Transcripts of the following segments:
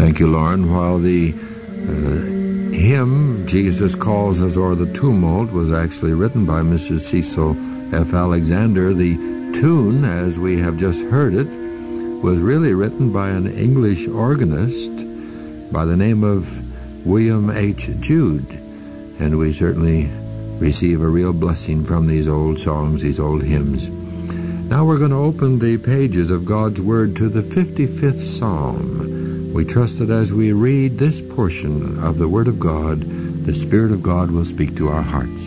Thank you, Lauren. While the hymn, Jesus Calls Us O'er the Tumult, was actually written by Mrs. Cecil F. Alexander, the tune, as we have just heard it, was really written by an English organist by the name of William H. Jude. And we certainly receive a real blessing from these old songs, these old hymns. Now we're going to open the pages of God's Word to the 55th Psalm. We trust that as we read this portion of the Word of God, the Spirit of God will speak to our hearts.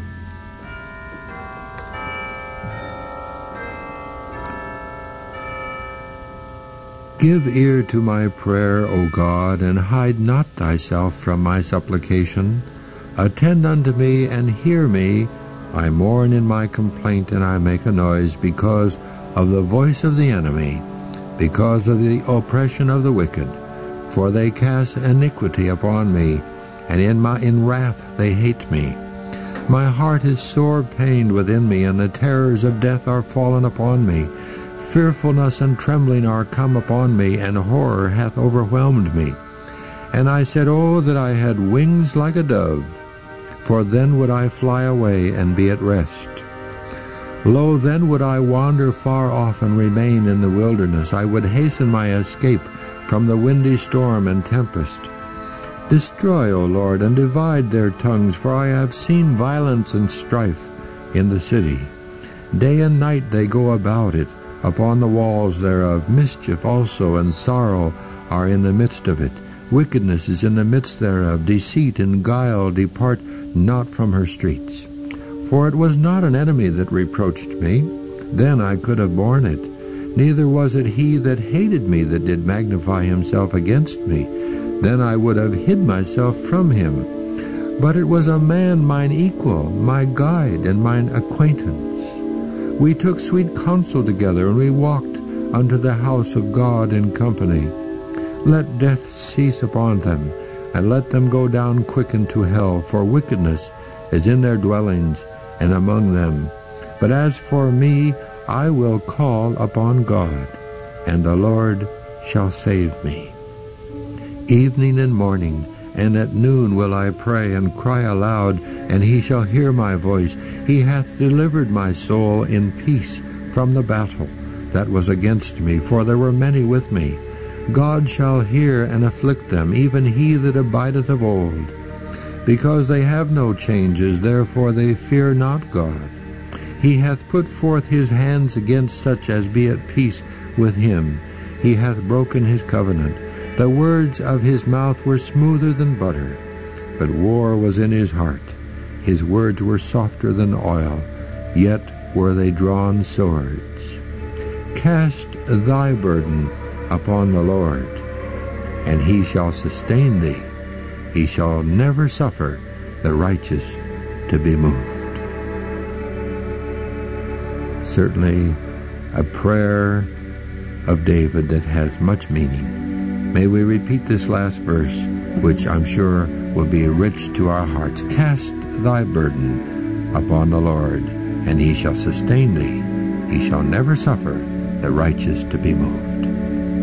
Give ear to my prayer, O God, and hide not thyself from my supplication. Attend unto me and hear me. I mourn in my complaint, and I make a noise because of the voice of the enemy, because of the oppression of the wicked. For they cast iniquity upon me, and in wrath they hate me. My heart is sore pained within me, and the terrors of death are fallen upon me. Fearfulness and trembling are come upon me, and horror hath overwhelmed me. And I said, Oh, that I had wings like a dove, for then would I fly away and be at rest. Lo, then would I wander far off and remain in the wilderness. I would hasten my escape from the windy storm and tempest. Destroy, O Lord, and divide their tongues, for I have seen violence and strife in the city. Day and night they go about it, upon the walls thereof. Mischief also and sorrow are in the midst of it. Wickedness is in the midst thereof. Deceit and guile depart not from her streets. For it was not an enemy that reproached me, then I could have borne it. Neither was it he that hated me that did magnify himself against me, then I would have hid myself from him. But it was a man mine equal, my guide, and mine acquaintance. We took sweet counsel together, and we walked unto the house of God in company. Let death cease upon them, and let them go down quick into hell, for wickedness is in their dwellings and among them. But as for me, I will call upon God, and the Lord shall save me. Evening and morning, and at noon will I pray and cry aloud, and he shall hear my voice. He hath delivered my soul in peace from the battle that was against me, for there were many with me. God shall hear and afflict them, even he that abideth of old. Because they have no changes, therefore they fear not God. He hath put forth his hands against such as be at peace with him. He hath broken his covenant. The words of his mouth were smoother than butter, but war was in his heart. His words were softer than oil, yet were they drawn swords. Cast thy burden upon the Lord, and he shall sustain thee. He shall never suffer the righteous to be moved. Certainly a prayer of David that has much meaning. May we repeat this last verse, which I'm sure will be rich to our hearts. Cast thy burden upon the Lord, and he shall sustain thee. He shall never suffer the righteous to be moved.